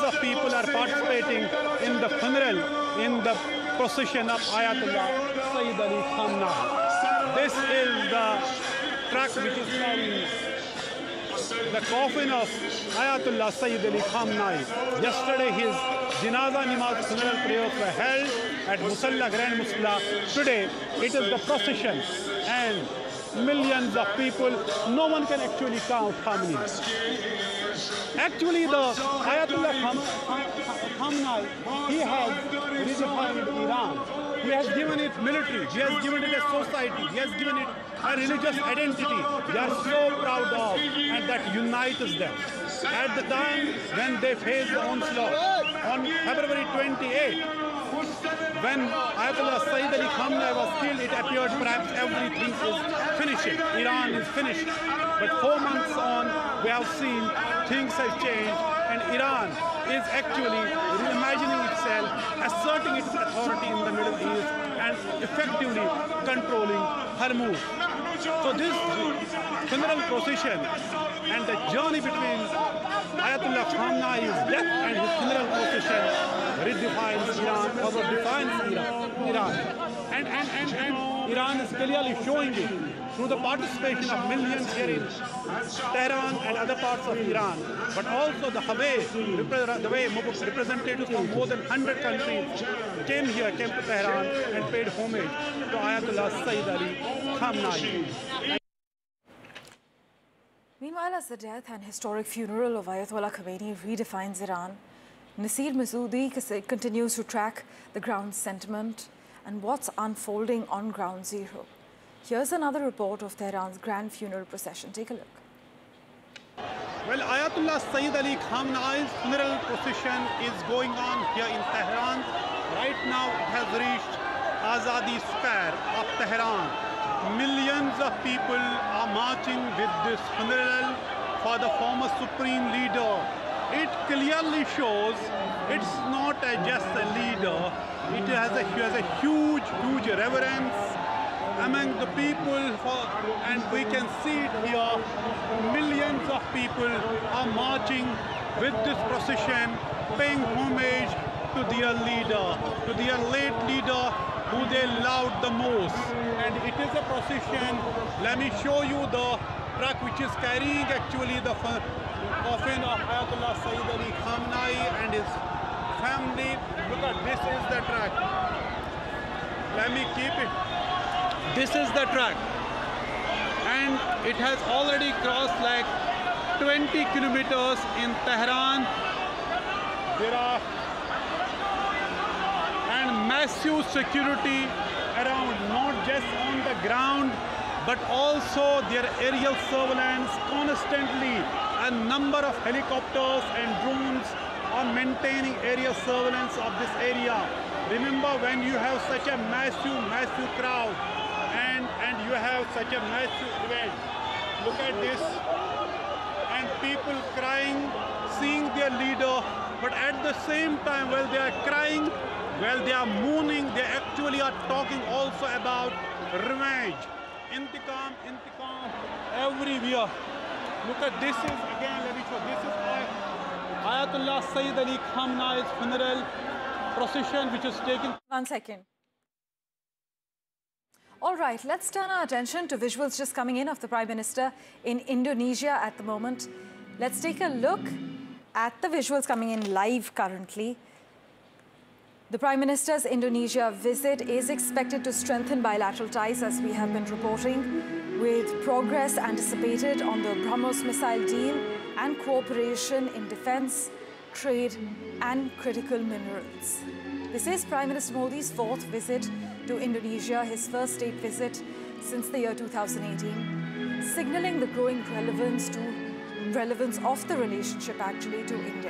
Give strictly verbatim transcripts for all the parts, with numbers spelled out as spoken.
of people are participating in the funeral, in the procession of Ayatollah Sayyid Ali Khamenei. This is the truck which is carrying the coffin of Ayatollah Sayyid Ali Khamenei. Yesterday his Janaza Namaz funeral prayers were held at Musalla, Grand Musalla. Today it is the procession and millions of people. No one can actually count how many. Actually, the Ayatollah Khamenei, he has redefined Iran. He has given it military, he has given it a society, he has given it a religious identity. They are so proud of, and that unites them. At the time when they faced the onslaught on February twenty-eighth, when Ayatollah Sayyid Ali Khamenei was killed, it appeared perhaps everything is finishing. Iran is finished. But four months on, we have seen things have changed, and Iran is actually reimagining itself, asserting its authority in the Middle East, and effectively controlling Hormuz. So this funeral procession and the journey between Ayatollah Khamenei's death and his funeral procession redefines Iran, or defines Iran. Iran. And, and, and, and Iran is clearly showing it through the participation of millions here in Tehran and other parts of Iran, but also the way, the way representatives from more than one hundred countries came here, came to Tehran and paid homage to Ayatollah Sayyid Ali Khamenei. Meanwhile, as the death and historic funeral of Ayatollah Khamenei redefines Iran, Nasir Masoodi continues to track the ground sentiment and what's unfolding on ground zero. Here's another report of Tehran's grand funeral procession. Take a look. Well, Ayatollah Sayyid Ali Khamenei's funeral procession is going on here in Tehran. Right now it has reached Azadi Square of Tehran. Millions of people are marching with this funeral for the former supreme leader. It clearly shows it's not a, just a leader. It has a, has a huge, huge reverence among the people, for, and we can see it here. Millions of people are marching with this procession, paying homage to their leader, to their late leader who they loved the most. And it is a procession. Let me show you the truck which is carrying actually the coffin of Ayatollah Sayyid Ali Khamenei and his family. Look at this is the truck. Let me keep it. This is the truck, and it has already crossed like twenty kilometers in Tehran. There are and massive security around, not just on the ground, but also their aerial surveillance constantly. A number of helicopters and drones are maintaining aerial surveillance of this area. Remember, when you have such a massive, massive crowd, and, and you have such a massive event, look at this, and people crying, seeing their leader, but at the same time, while they are crying, while they are mourning, they actually are talking also about revenge. Intikam, intikam, everywhere. Look at this is, again, let me show, this is Ayatollah Sayyid Ali Khamenei's funeral procession, which is taken. One second. All right, let's turn our attention to visuals just coming in of the Prime Minister in Indonesia at the moment. Let's take a look at the visuals coming in live currently. The Prime Minister's Indonesia visit is expected to strengthen bilateral ties, as we have been reporting, with progress anticipated on the BrahMos missile deal and cooperation in defense, trade and critical minerals. This is Prime Minister Modi's fourth visit to Indonesia, his first state visit since the year two thousand eighteen, signaling the growing relevance to relevance of the relationship actually to India.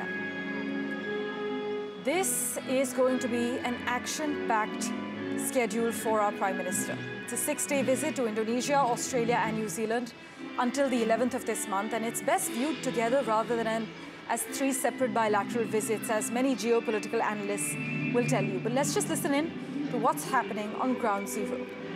This is going to be an action-packed schedule for our Prime Minister. It's a six-day visit to Indonesia, Australia and New Zealand until the eleventh of this month, and it's best viewed together rather than an, as three separate bilateral visits, as many geopolitical analysts will tell you. But let's just listen in to what's happening on ground zero.